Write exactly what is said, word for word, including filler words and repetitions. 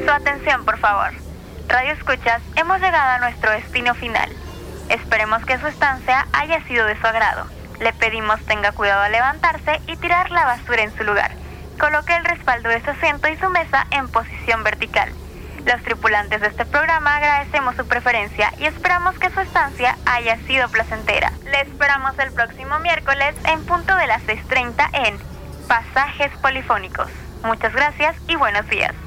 Su atención, por favor. Radio Escuchas, hemos llegado a nuestro destino final. Esperemos que su estancia haya sido de su agrado. Le pedimos tenga cuidado al levantarse y tirar la basura en su lugar. Coloque el respaldo de su asiento y su mesa en posición vertical. Los tripulantes de este programa agradecemos su preferencia y esperamos que su estancia haya sido placentera. Le esperamos el próximo miércoles en punto de las seis treinta en Pasajes Polifónicos. Muchas gracias y buenos días.